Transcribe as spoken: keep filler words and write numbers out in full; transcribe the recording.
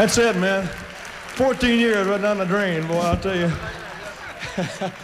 That's it, man. fourteen years right down the drain, boy, I'll tell you.